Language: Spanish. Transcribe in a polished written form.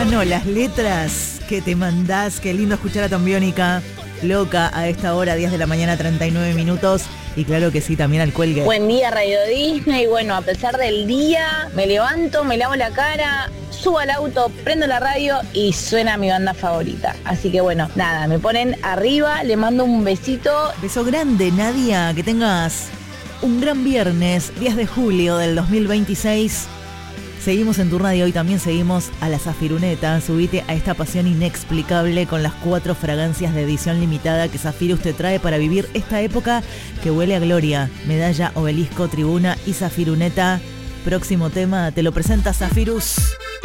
no, las letras que te mandás. Qué lindo escuchar a Tombiónica, loca, a esta hora, 10 de la mañana, 39 minutos. Y claro que sí, también al cuelgue. Buen día, Radio Disney. Bueno, a pesar del día, me levanto, me lavo la cara, subo al auto, prendo la radio y suena mi banda favorita. Así que bueno, nada, me ponen arriba, le mando un besito. Beso grande, Nadia, que tengas un gran viernes, 10 de julio del 2026. Seguimos en tu radio y también seguimos a la Zafiruneta. Subite a esta pasión inexplicable con las 4 fragancias de edición limitada que Zafirus te trae para vivir esta época que huele a gloria. Medalla, obelisco, tribuna y Zafiruneta. Próximo tema te lo presenta Zafirus.